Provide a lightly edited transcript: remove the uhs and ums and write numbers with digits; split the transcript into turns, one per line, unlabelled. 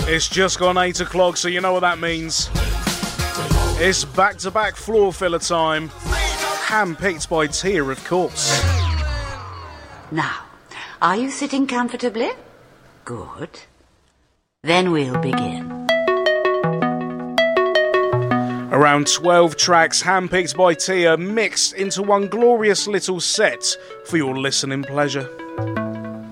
It's just gone 8 o'clock, so you know what that means. It's back-to-back floor filler time. Hand-picked by Tia, of course.
Now, are you sitting comfortably? Good. Then we'll begin.
Around 12 tracks hand-picked by Tia, mixed into one glorious little set for your listening pleasure.